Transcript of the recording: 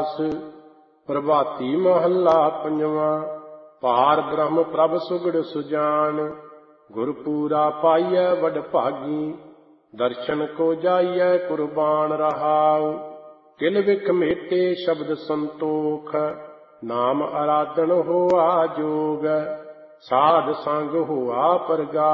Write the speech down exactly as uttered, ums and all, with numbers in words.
ਰਵਿਦਾਸ। ਪ੍ਰਭਾਤੀ ਮਹੱਲਾ ਪੰਜਵਾਂ। ਪਾਰ ਬ੍ਰਹਮ ਪ੍ਰਭ ਸੁਗੜ ਸੁਜਾਨ, ਗੁਰਪੂਰਾ ਪਾਈਐ ਵਡ ਭਾਗੀ। ਦਰਸ਼ਨ ਕੋ ਜਾਈਐ ਕੁਰਬਾਨ ਰਹਾਉ, ਕਿਲ ਵਿਖ ਮੇਟੇ ਸ਼ਬਦ ਸੰਤੋਖ। ਨਾਮ ਅਰਾਧਨ ਹੋਆ ਜੋਗ, ਸਾਧ ਸੰਗ ਹੋਆ ਪਰਗਾ।